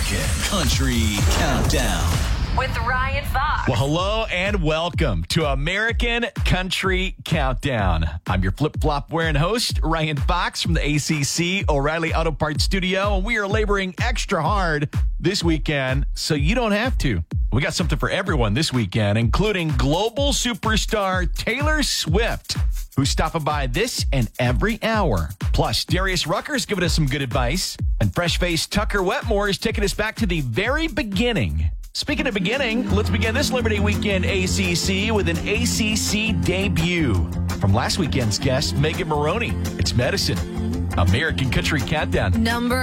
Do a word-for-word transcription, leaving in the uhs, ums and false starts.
American Country Countdown with Ryan Fox. Well, hello and welcome to American Country Countdown. I'm your flip-flop wearing host, Ryan Fox from the A C C O'Reilly Auto Parts Studio, and we are laboring extra hard this weekend so you don't have to. We got something for everyone this weekend, including global superstar Taylor Swift, who's stopping by this and every hour. Plus, Darius Rucker's giving us some good advice, and fresh-faced Tucker Wetmore is taking us back to the very beginning. Speaking of beginning, let's begin this Liberty Weekend A C C with an A C C debut from last weekend's guest, Megan Moroney. It's Medicine. American Country Countdown. Number